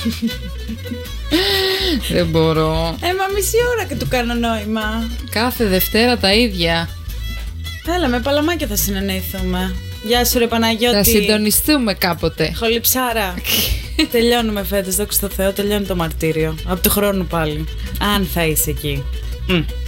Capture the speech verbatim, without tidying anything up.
Δεν μπορώ. Ε, μα μισή ώρα και του κάνω νόημα. Κάθε Δευτέρα τα ίδια. Έλα, με παλαμάκια θα συνεννοηθούμε. Γεια σου ρε Παναγιώτη. Θα συντονιστούμε κάποτε. Χολυψάρα. Τελειώνουμε φέτος, δόξα τω Θεώ, τελειώνει το μαρτύριο. Από του χρόνου πάλι. Αν θα είσαι εκεί. Mm.